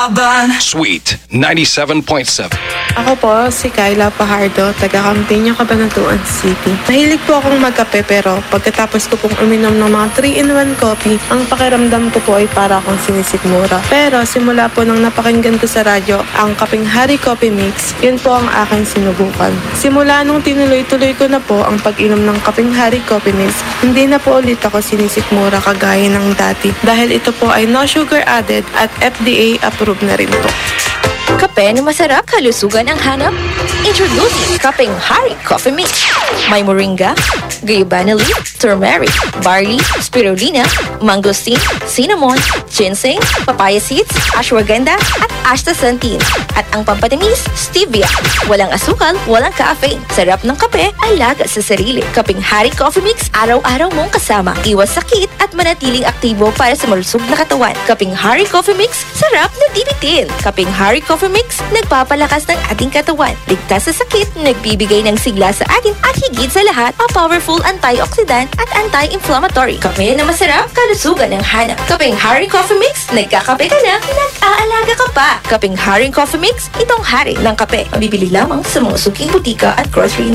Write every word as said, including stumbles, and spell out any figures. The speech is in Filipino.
laban. Sweet ninety-seven point seven. Ako po, si Kyla Pajardo, taga Campiña, Cabanatuan City. Mahilig po akong magkape pero pagkatapos ko pong uminom ng mga three in one coffee, ang pakiramdam ko po ay para akong sinisikmura. Pero simula po nang napakinggan ko sa radyo ang Kaping Hari Coffee Mix, yun po ang aking sinubukan. Simula nung tinuloy-tuloy ko na po ang pag-inom ng Kaping Hari Coffee Mix, hindi na po ulit ako sinisikmura kagaya ng dati dahil ito po ay no sugar added at F D A approved na rin po. Kape na masarap, kalusugan ang hanap? Introducing Kaping Hari Coffee Mix. May moringa, guyabana leaf, turmeric, barley, spirulina, mangosteen, cinnamon, ginseng, papaya seeds, ashwagandha, at astaxanthin. At ang pampatamis, stevia. Walang asukal, walang caffeine. Sarap ng kape, alaga sa sarili. Kaping Hari Coffee Mix, araw-araw mong kasama. Iwas sakit at manatiling aktibo para sa malusog na katawan. Kaping Hari Coffee Mix, sarap na dibitin. Kaping Hari Coffee Mix, nagpapalakas ng ating katawan. Ligtas sa sakit, nagbibigay ng sigla sa atin at higit sa lahat, a powerful antioxidant at anti-inflammatory. Kape na masarap, kalusugan ang hanap. Kaping Hari Coffee Mix, nagkakape ka na, nag-aalaga ka pa. Kaping Hari Coffee Mix, itong hari ng kape. Mabibili lamang sa mga suking butika at grocery